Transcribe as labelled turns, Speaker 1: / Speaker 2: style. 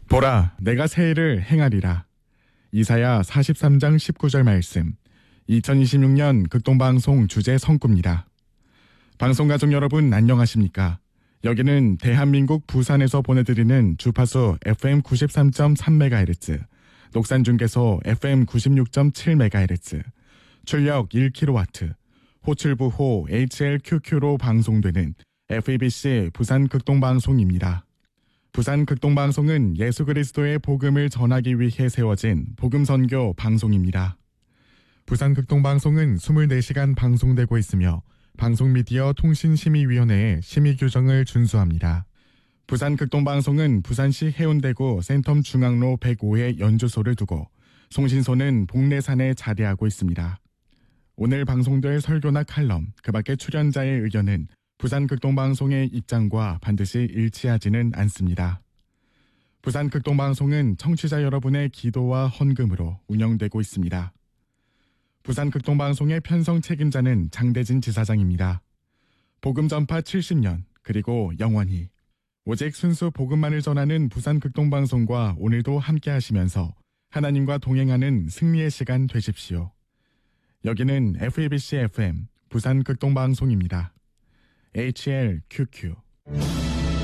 Speaker 1: 보라, 내가 새 일을 행하리라. 이사야 43장 19절 말씀. 2026년 극동방송 주제 성구입니다. 방송가족 여러분 안녕하십니까? 여기는 대한민국 부산에서 보내드리는 주파수 FM 93.3MHz, 녹산중계소 FM 96.7MHz, 출력 1kW, 호출부호 HLQQ로 방송되는 FEBC 부산 극동방송입니다. 부산 극동방송은 예수 그리스도의 복음을 전하기 위해 세워진 복음선교 방송입니다. 부산 극동방송은 24시간 방송되고 있으며 방송미디어 통신심의위원회의 심의규정을 준수합니다. 부산 극동방송은 부산시 해운대구 센텀 중앙로 105에 연주소를 두고 송신소는 복례산에 자리하고 있습니다. 오늘 방송될 설교나 칼럼, 그 밖의 출연자의 의견은 부산 극동방송의 입장과 반드시 일치하지는 않습니다. 부산 극동방송은 청취자 여러분의 기도와 헌금으로 운영되고 있습니다. 부산 극동방송의 편성 책임자는 장대진 지사장입니다. 복음 전파 70년, 그리고 영원히 오직 순수 복음만을 전하는 부산 극동방송과 오늘도 함께 하시면서 하나님과 동행하는 승리의 시간 되십시오. 여기는 FEBC FM 부산 극동방송입니다. HLQQ